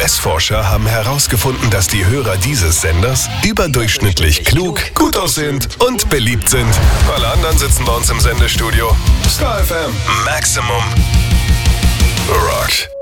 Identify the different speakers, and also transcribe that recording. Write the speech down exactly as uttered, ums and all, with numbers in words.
Speaker 1: S-Forscher haben herausgefunden, dass die Hörer dieses Senders überdurchschnittlich klug, gut aussehend und beliebt sind. Alle anderen sitzen bei uns im Sendestudio. Star F M Maximum Rock.